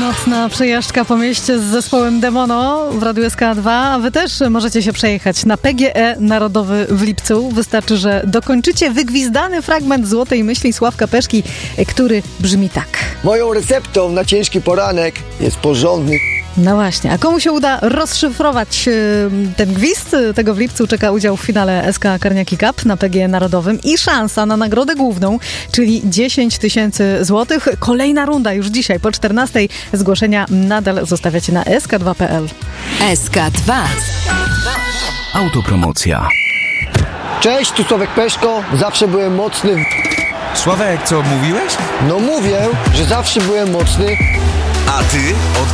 Nocna przejażdżka po mieście z zespołem Demono w Radiu SK2, a wy też możecie się przejechać na PGE Narodowy w Lipcu. Wystarczy, że dokończycie wygwizdany fragment Złotej Myśli Sławka Peszki, który brzmi tak. Moją receptą na ciężki poranek jest porządny... No właśnie, a komu się uda rozszyfrować ten gwizd, tego w lipcu czeka udział w finale SK Karniaki Cup na PGE Narodowym i szansa na nagrodę główną, czyli 10 000 złotych. Kolejna runda już dzisiaj po 14:00. Zgłoszenia nadal zostawiacie na sk2.pl. SK2. Autopromocja. Cześć, tu Sławek Peszko. Zawsze byłem mocny. Sławek, co mówiłeś? No mówię, że zawsze byłem mocny. A ty od